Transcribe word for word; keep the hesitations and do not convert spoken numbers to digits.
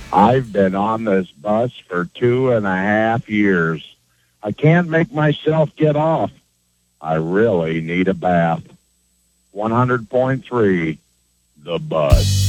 I've been on this bus for two and a half years. I can't make myself get off. I really need a bath. one hundred point three, The Buzz.